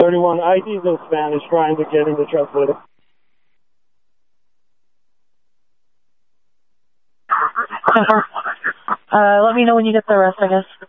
31, ID's in Spanish, trying to get into translator. Let me know when you get the rest, I guess.